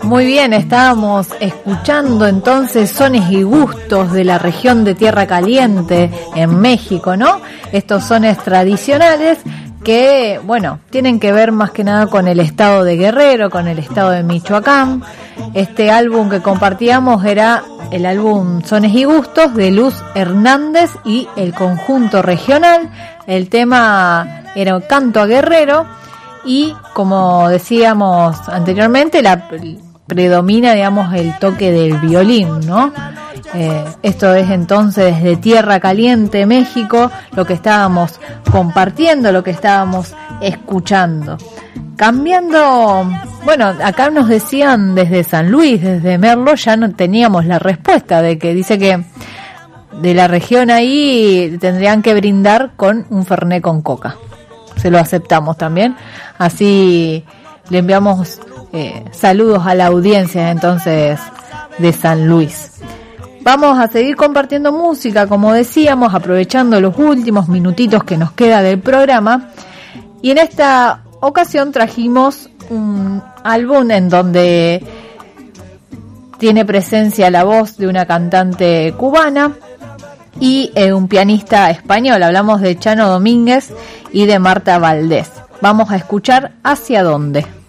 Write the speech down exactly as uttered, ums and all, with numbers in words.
Muy bien, estábamos escuchando entonces sones y gustos de la región de Tierra Caliente en México, ¿no? Estos sones tradicionales que, bueno, tienen que ver más que nada con el estado de Guerrero, con el estado de Michoacán. Este álbum que compartíamos era el álbum Sones y Gustos de Luz Hernández y el Conjunto Regional. El tema era Canto a Guerrero y, como decíamos anteriormente, la predomina, digamos, el toque del violín, ¿no? Eh, esto es entonces desde Tierra Caliente, México, lo que estábamos compartiendo, lo que estábamos escuchando. Cambiando, bueno, acá nos decían desde San Luis, desde Merlo, ya no teníamos la respuesta de que dice que de la región ahí tendrían que brindar con un fernet con coca. Se lo aceptamos también. Así le enviamos eh, saludos a la audiencia entonces de San Luis. Vamos a seguir compartiendo música, como decíamos, aprovechando los últimos minutitos que nos queda del programa. Y en esta ocasión trajimos un álbum en donde tiene presencia la voz de una cantante cubana y eh, un pianista español. Hablamos de Chano Domínguez y de Marta Valdés. Vamos a escuchar Hacia Dónde.